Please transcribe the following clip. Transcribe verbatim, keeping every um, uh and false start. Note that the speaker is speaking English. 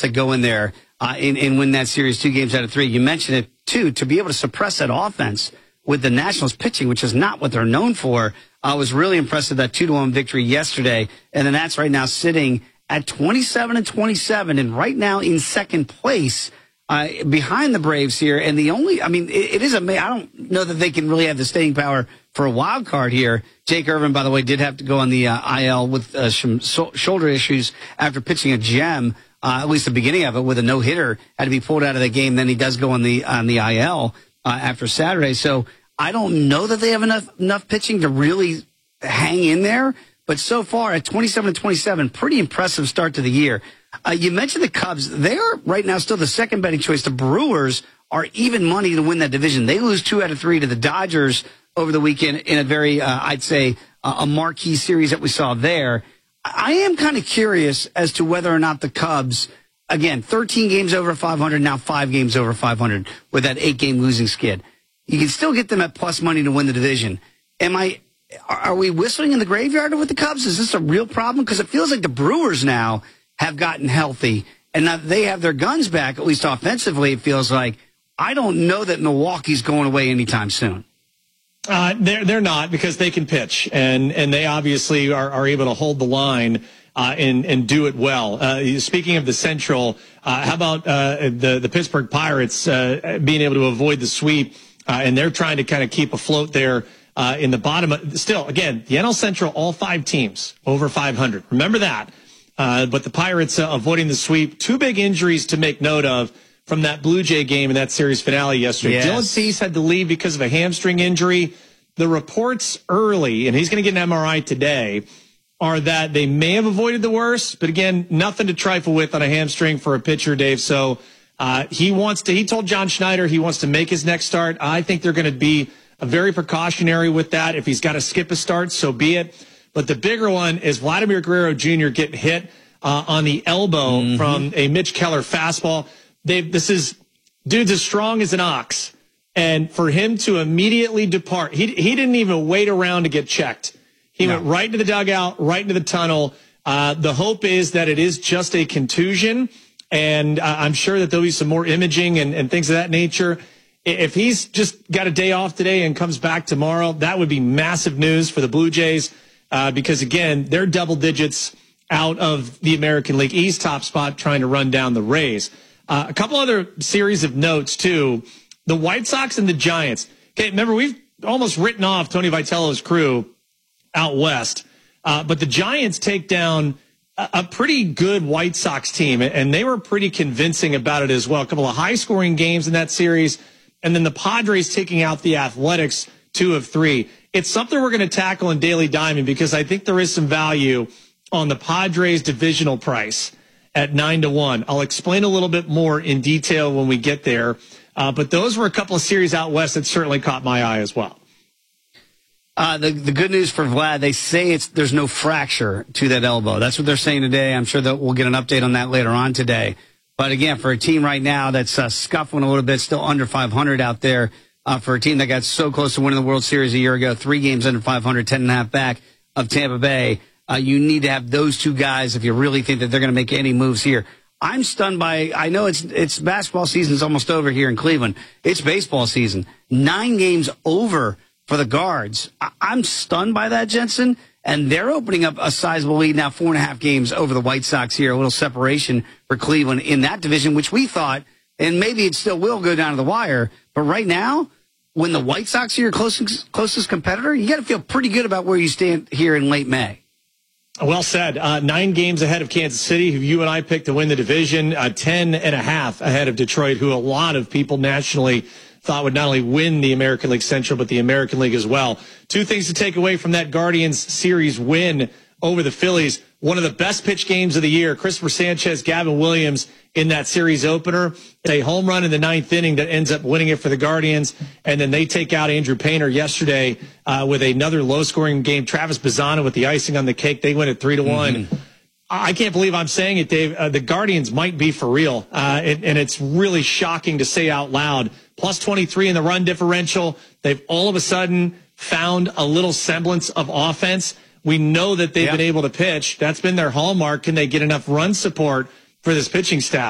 to go in there uh, and, and win that series two games out of three. You mentioned it, too, to be able to suppress that offense with the Nationals pitching, which is not what they're known for. I was really impressed with that two to one victory yesterday. And the Nats right now sitting at twenty-seven and twenty-seven, and right now in second place uh, behind the Braves here. And the only, I mean, it, it is amazing. I don't know that they can really have the staying power for a wild card here. Jake Irvin, by the way, did have to go on the uh, I L with uh, some so- shoulder issues after pitching a gem, uh, at least the beginning of it, with a no-hitter. Had to be pulled out of the game. Then he does go on the on the I L uh, after Saturday. So I don't know that they have enough enough pitching to really hang in there. But so far, at twenty-seven and twenty-seven, pretty impressive start to the year. Uh, you mentioned the Cubs. They are right now still the second betting choice. The Brewers are even money to win that division. They lose two out of three to the Dodgers over the weekend in a very, uh, I'd say, uh, a marquee series that we saw there. I am kind of curious as to whether or not the Cubs, again, thirteen games over five hundred, now five games over five hundred with that eight-game losing skid. You can still get them at plus money to win the division. Am I... Are we whistling in the graveyard with the Cubs? Is this a real problem? Because it feels like the Brewers now have gotten healthy, and now they have their guns back, at least offensively, it feels like. I don't know that Milwaukee's going away anytime soon. Uh, they're, they're not, because they can pitch, and, and they obviously are, are able to hold the line uh, and, and do it well. Uh, speaking of the Central, uh, how about uh, the, the Pittsburgh Pirates uh, being able to avoid the sweep, uh, and they're trying to kind of keep afloat there. Uh, in the bottom, of, still, again, the N L Central, all five teams over five hundred. Remember that. Uh, but the Pirates uh, avoiding the sweep. Two big injuries to make note of from that Blue Jay game in that series finale yesterday. Yes. Dylan Cease had to leave because of a hamstring injury. The reports early, and he's going to get an M R I today, are that they may have avoided the worst. But again, nothing to trifle with on a hamstring for a pitcher, Dave. So uh, he wants to, he told John Schneider he wants to make his next start. I think they're going to be very precautionary with that. If he's got to skip a start, so be it. But the bigger one is Vladimir Guerrero Junior getting hit uh, on the elbow mm-hmm. from a Mitch Keller fastball. They've, this is, dude's as strong as an ox. And for him to immediately depart, he he didn't even wait around to get checked. He no. went right into the dugout, right into the tunnel. Uh, the hope is that it is just a contusion. And uh, I'm sure that there'll be some more imaging and, and things of that nature. If he's just got a day off today and comes back tomorrow, that would be massive news for the Blue Jays uh, because, again, they're double digits out of the American League East top spot trying to run down the Rays. Uh, a couple other series of notes, too. The White Sox and the Giants. Okay, remember, we've almost written off Tony Vitello's crew out west, uh, but the Giants take down a, a pretty good White Sox team, and they were pretty convincing about it as well. A couple of high-scoring games in that series. And then the Padres taking out the Athletics, two of three. It's something we're going to tackle in Daily Diamond because I think there is some value on the Padres divisional price at nine to one. I'll explain a little bit more in detail when we get there. Uh, but those were a couple of series out west that certainly caught my eye as well. Uh, the, the good news for Vlad, they say it's there's no fracture to that elbow. That's what they're saying today. I'm sure that we'll get an update on that later on today. But again, for a team right now that's uh, scuffling a little bit, still under five hundred out there, uh, for a team that got so close to winning the World Series a year ago, three games under five hundred, ten and a half back of Tampa Bay, uh, you need to have those two guys if you really think that they're going to make any moves here. I'm stunned by, I know it's it's basketball season's almost over here in Cleveland. It's baseball season. Nine games over for the guards. I, I'm stunned by that, Jensen. And they're opening up a sizable lead now, four and a half games over the White Sox here. A little separation for Cleveland in that division, which we thought, and maybe it still will go down to the wire. But right now, when the White Sox are your closest, closest competitor, you got to feel pretty good about where you stand here in late May. Well said. Uh, nine games ahead of Kansas City, who you and I picked to win the division. Uh, ten and a half ahead of Detroit, who a lot of people nationally thought would not only win the American League Central, but the American League as well. Two things to take away from that Guardians series win over the Phillies. One of the best pitch games of the year, Christopher Sanchez, Gavin Williams in that series opener. A home run in the ninth inning that ends up winning it for the Guardians. And then they take out Andrew Painter yesterday uh, with another low-scoring game. Travis Bazzana with the icing on the cake. They win it three to one. Mm-hmm. I can't believe I'm saying it, Dave. Uh, the Guardians might be for real. Uh, and, and it's really shocking to say out loud. Plus twenty-three in the run differential. They've all of a sudden found a little semblance of offense. We know that they've yeah. been able to pitch. That's been their hallmark. Can they get enough run support for this pitching staff?